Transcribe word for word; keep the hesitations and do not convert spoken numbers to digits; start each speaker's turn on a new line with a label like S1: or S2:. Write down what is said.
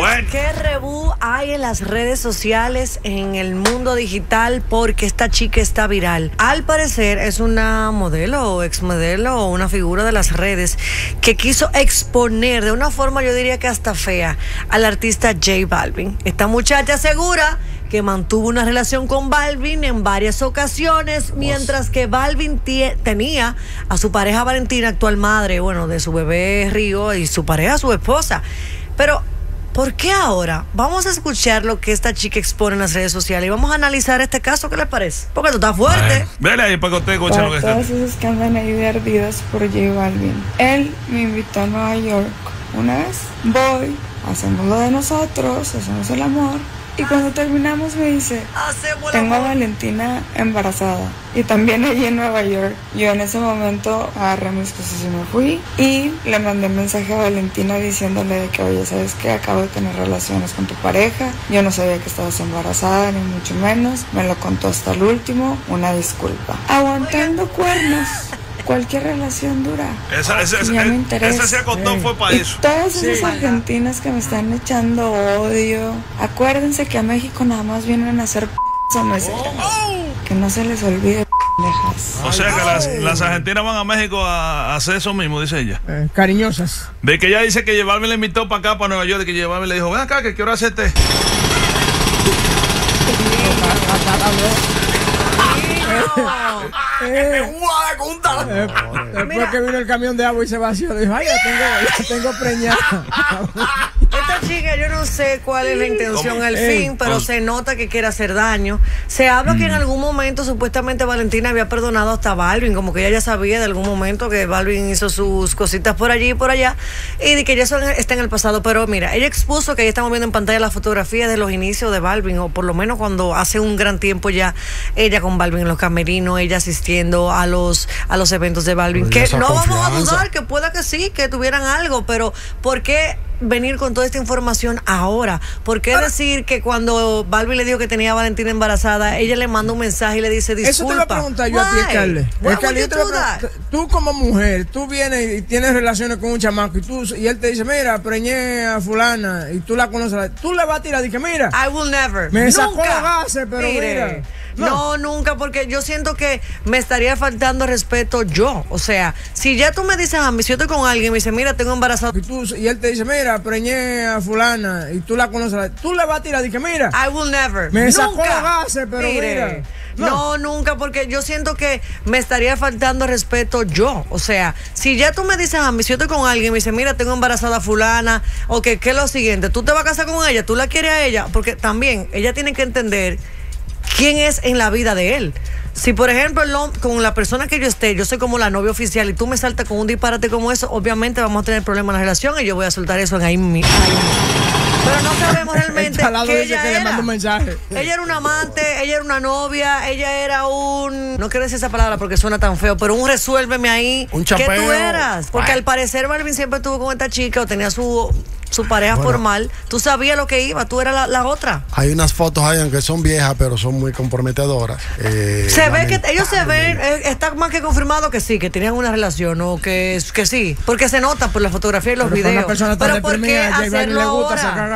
S1: Bueno.
S2: ¿Qué rebú hay en las redes sociales, en el mundo digital? Porque esta chica está viral. Al parecer es una modelo o exmodelo o una figura de las redes que quiso exponer de una forma, yo diría que hasta fea, al artista J Balvin. Esta muchacha asegura que mantuvo una relación con Balvin en varias ocasiones, mientras que Balvin tenía a su pareja Valentina, actual madre, bueno, de su bebé Río, y su pareja, su esposa. Pero ¿por qué ahora? Vamos a escuchar lo que esta chica expone en las redes sociales y vamos a analizar este caso. ¿Qué les parece? Porque tú estás fuerte.
S1: Vele ahí para que usted escuche lo que está.
S3: Todos esos que andan ahí de ardidas por J Balvin. Él me invitó a Nueva York una vez. Voy, hacemos lo de nosotros, hacemos el amor. Y cuando terminamos me dice, tengo a Valentina embarazada. Y también allí en Nueva York. Yo en ese momento agarré mis cosas y me fui. Y le mandé un mensaje a Valentina diciéndole de que, oye, ¿sabes qué? Acabo de tener relaciones con tu pareja. Yo no sabía que estabas embarazada, ni mucho menos. Me lo contó hasta el último. Una disculpa. Aguantando cuernos. Cualquier relación dura.
S1: Esa, esa, esa,
S3: ya me interesa.
S1: ese se acostó
S3: sí.
S1: fue para
S3: y
S1: eso.
S3: Todas esas
S2: sí.
S3: argentinas que me están echando odio. Acuérdense que a México nada más vienen a hacer p*** o meseras. Oh. Que no se les olvide p***lejas.
S1: O sea que las, las argentinas van a México a, a hacer eso mismo, dice ella.
S4: Eh, cariñosas.
S1: De que ella dice que llevarme le invitó para acá, para Nueva York, de que llevarme le dijo, ven acá, que quiero hacerte.
S4: Después que vino el camión de agua y se vació, dijo, ay, ya tengo, ya tengo preñada.
S2: Esta chica, yo no sé cuál es la intención
S1: ¿Cómo?
S2: al
S4: Ey,
S2: fin, pero
S1: pues,
S2: se nota que quiere hacer daño. Se habla mm. que en algún momento supuestamente Valentina había perdonado hasta Balvin, como que ella ya sabía de algún momento que Balvin hizo sus cositas por allí y por allá, y de que ya eso está en el pasado. Pero mira, ella expuso que ahí estamos viendo en pantalla las fotografías de los inicios de Balvin, o por lo menos cuando hace un gran tiempo ya ella con Balvin en los camerinos, ella asistiendo a los a los eventos de Balvin, que no confianza. Vamos a dudar que pueda que sí, que tuvieran algo, pero ¿por qué venir con toda esta información ahora? ¿Por qué decir que cuando Balvin le dijo que tenía a Valentina embarazada, ella le manda un mensaje y le dice disculpa?
S4: Eso te lo pregunto yo a ti, Scarlett. Scarlett, tú como mujer, tú vienes y tienes relaciones con un chamaco y tú y él te dice, mira, preñé a fulana y tú la conoces, tú le vas a tirar y que mira,
S2: I will never.
S4: me
S2: Nunca.
S4: sacó los gases, pero Mire. mira.
S2: No. no, nunca, porque yo siento que me estaría faltando respeto yo. O sea, si ya tú me dices a mí, si yo estoy con alguien y me dice, mira, tengo embarazado.
S4: Y, tú, y él te dice, mira, preñé a fulana y tú la conoces, tú le vas a tirar y que mira,
S2: I will never.
S4: me
S2: nunca.
S4: sacó los gases, pero Mire. mira.
S2: No. no, nunca, porque yo siento que me estaría faltando respeto yo. O sea, si ya tú me dices a mí, si yo estoy con alguien y me dice, mira, tengo embarazada a fulana, o que, ¿qué es lo siguiente? ¿Tú te vas a casar con ella? ¿Tú la quieres a ella? Porque también ella tiene que entender quién es en la vida de él. Si por ejemplo con la persona que yo esté, yo soy como la novia oficial y tú me saltas con un disparate como eso, obviamente vamos a tener problemas en la relación y yo voy a soltar eso en ahí mismo. Pero no sabemos realmente que ella
S4: que
S2: era.
S4: Le mando un mensaje.
S2: Ella era un amante, ella era una novia, ella era un... No quiero decir esa palabra porque suena tan feo, pero un resuélveme ahí.
S5: Un chapeo.
S2: ¿Qué tú eras? Porque al parecer Balvin siempre estuvo con esta chica o tenía su... su pareja bueno, formal, tú sabías lo que iba, tú eras la, la otra.
S5: Hay unas fotos ahí, aunque son viejas, pero son muy comprometedoras. Eh,
S2: se ve que ellos se ven, eh, está más que confirmado que sí, que tenían una relación o que, que sí, porque se nota por la fotografía y los
S4: pero
S2: videos.
S4: Pero ¿por qué hacerlo ahora?